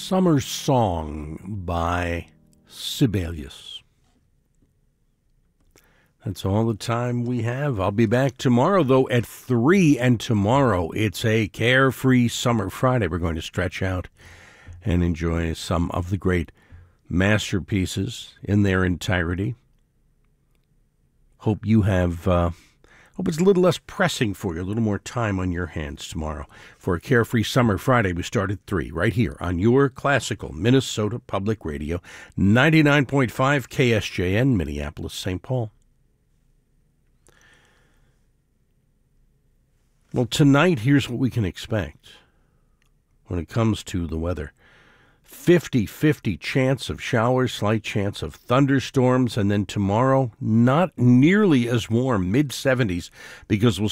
Summer Song by Sibelius. That's all the time we have. I'll be back tomorrow, though, at 3, and tomorrow it's a Carefree Summer Friday. We're going to stretch out and enjoy some of the great masterpieces in their entirety. Hope you have, hope it's a little less pressing for you, a little more time on your hands tomorrow. For a Carefree Summer Friday, we start at 3, right here on your classical Minnesota Public Radio, 99.5 KSJN, Minneapolis, St. Paul. Well, tonight, here's what we can expect when it comes to the weather. 50-50 chance of showers, slight chance of thunderstorms, and then tomorrow, not nearly as warm, mid-70s, because we'll